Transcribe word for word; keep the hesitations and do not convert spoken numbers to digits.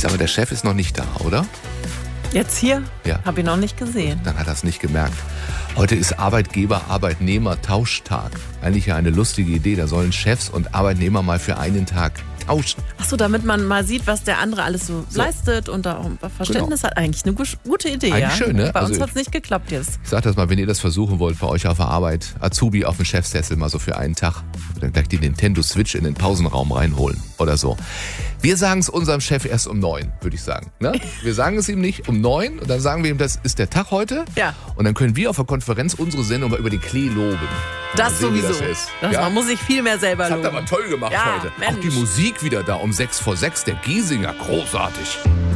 sag mal, der Chef ist noch nicht da, oder? Jetzt hier? Ja. Habe ich noch nicht gesehen. Dann hat er es nicht gemerkt. Heute ist Arbeitgeber-Arbeitnehmer-Tauschtag. Eigentlich ja eine lustige Idee. Da sollen Chefs und Arbeitnehmer mal für einen Tag tauschen. Ach so, damit man mal sieht, was der andere alles so, so. leistet und da auch ein Verständnis Genau. hat. Eigentlich eine gute Idee. Eigentlich ja? schön, ne? Bei Also uns hat es nicht geklappt jetzt. Ich sag das mal, wenn ihr das versuchen wollt bei euch auf der Arbeit, Azubi auf dem Chefsessel mal so für einen Tag, dann gleich die Nintendo Switch in den Pausenraum reinholen oder so. Wir sagen es unserem Chef erst um neun, würde ich sagen. Ne? Wir sagen es ihm nicht um neun und dann sagen wir ihm, das ist der Tag heute. Ja. Und dann können wir auf der Konferenz unsere Sendung mal über den Klee loben. Das sehen, wie sowieso. Das ist. Das Ja? Man muss sich viel mehr selber Das habt ihr loben. aber toll gemacht Ja, heute. Mensch. Auch die Musik wieder da um sechs vor sechs, der Giesinger, großartig.